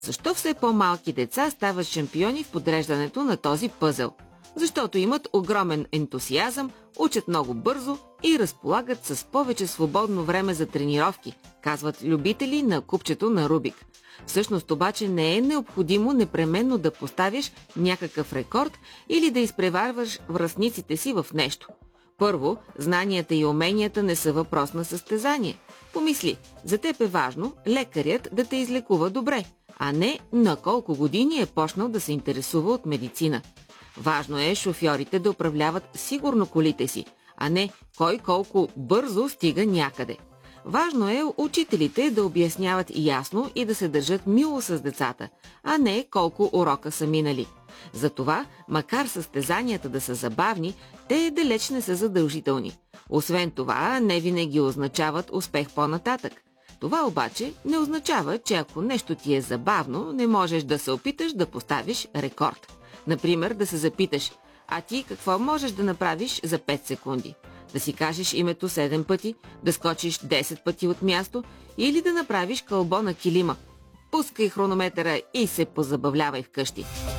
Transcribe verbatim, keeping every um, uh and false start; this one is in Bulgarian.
Защо все по-малки деца стават шампиони в подреждането на този пъзел? Защото имат огромен ентусиазъм, учат много бързо и разполагат с повече свободно време за тренировки, казват любители на купчето на Рубик. Всъщност обаче не е необходимо непременно да поставиш някакъв рекорд или да изпреварваш връстниците си в нещо. Първо, знанията и уменията не са въпрос на състезание. Помисли, за теб е важно лекарят да те излекува добре, а не на колко години е почнал да се интересува от медицина. Важно е шофьорите да управляват сигурно колите си, а не кой колко бързо стига някъде. Важно е учителите да обясняват ясно и да се държат мило с децата, а не колко урока са минали. Затова, макар състезанията да са забавни, те далеч не са задължителни. Освен това, не винаги означават успех по-нататък. Това обаче не означава, че ако нещо ти е забавно, не можеш да се опиташ да поставиш рекорд. Например, да се запиташ: а ти какво можеш да направиш за пет секунди? Да си кажеш името седем пъти, да скочиш десет пъти от място или да направиш кълбо на килима. Пускай хронометъра и се позабавлявай вкъщи.